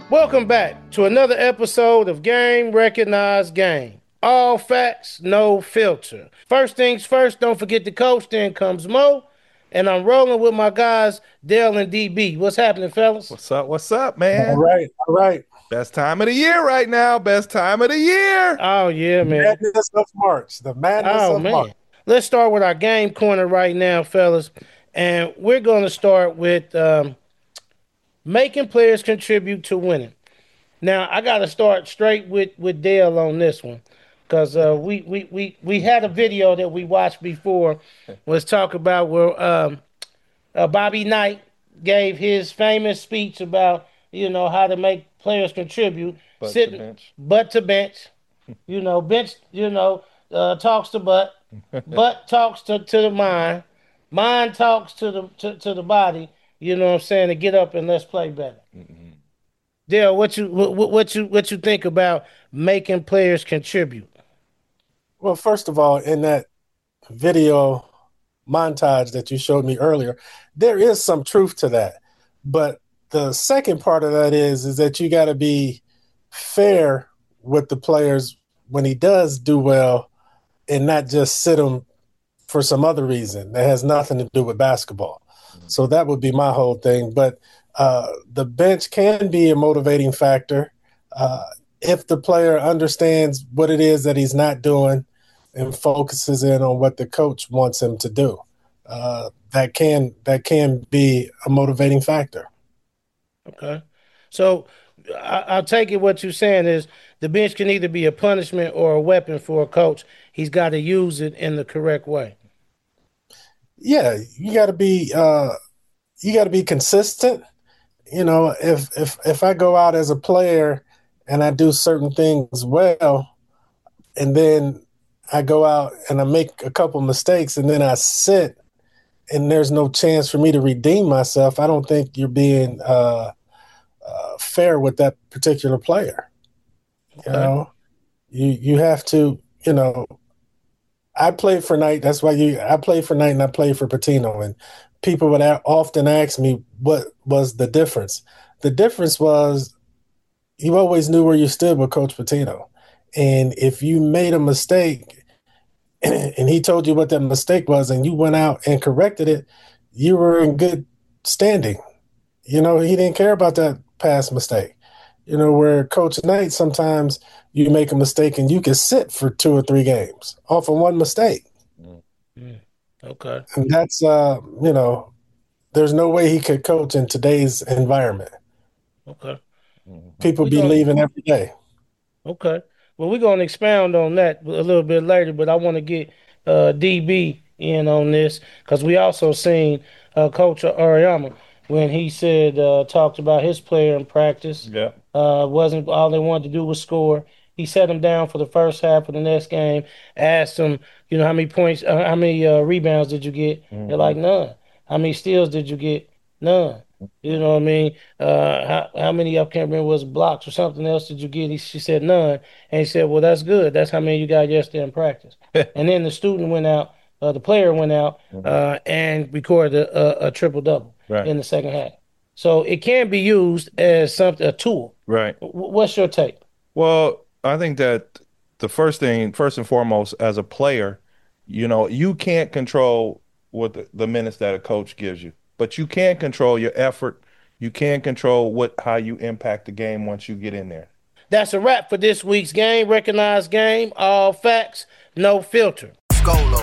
Welcome back to another episode of Game Recognized Game. All facts, no filter. First things first, don't forget the coach, then comes Mo. And I'm rolling with my guys, Dale and DB. What's happening, fellas? What's up, All man? right, all right. Best time of the year right now. Best time of the year. Oh, yeah, man. Madness of March. The madness Oh, of March. man. Let's start with our game corner right now, fellas. And we're going to start with making players contribute to winning. Now, I got to start straight with Dale on this one. Because we had a video that we watched before was talk about where Bobby Knight gave his famous speech about, how to make players contribute. Butt to Sitting bench. butt to bench. Bench, talks to butt. Butt talks to the mind. Mind talks to the body. You know what I'm saying? To get up and let's play better. Dale, what you think about making players contribute? Well, first of all, in that video montage that you showed me earlier, there is some truth to that. But the second part of that is that you got to be fair with the players when he does do well and not just sit him for some other reason that has nothing to do with basketball. So that would be my whole thing. But the bench can be a motivating factor if the player understands what it is that he's not doing and focuses in on what the coach wants him to do. That can be a motivating factor. Okay. So I'll take it what you're saying is the bench can either be a punishment or a weapon for a coach. He's got to use it in the correct way. Yeah, you got to be consistent. If I go out as a player and I do certain things well, and then I go out and I make a couple mistakes, and then I sit, and there's no chance for me to redeem myself, I don't think you're being fair with that particular player. You Okay. know, you have to. I played for Knight. That's why I played for Knight and I played for Patino. And people would often ask me what was the difference. The difference was you always knew where you stood with Coach Patino. And if you made a mistake and he told you what that mistake was and you went out and corrected it, you were in good standing. He didn't care about that past mistake. Where Coach Knight, sometimes you make a mistake and you can sit for 2 or 3 games off of one mistake. Mm. Okay. And that's, there's no way he could coach in today's environment. Okay. People We be going leaving every day. Okay. Well, we're gonna expound on that a little bit later, but I want to get DB in on this because we also seen Coach Ariyama when he said talked about his player in practice. Yeah. Wasn't all they wanted to do was score. He set him down for the first half of the next game. Asked him, how many points, how many rebounds did you get? They're like none. How many steals did you get? None. You know what I mean? How many, I can't remember, was blocks or something else did you get? She said none. And he said, well, that's good. That's how many you got yesterday in practice. And then the student went out, the player went out and recorded a triple double Right. in the second half. So it can be used as a tool. Right. What's your take? Well, I think that first and foremost, as a player, you can't control what the minutes that a coach gives you, but you can control your effort. You can control how you impact the game once you get in there. That's a wrap for this week's game. Recognized game, all facts, no filter. Skolo.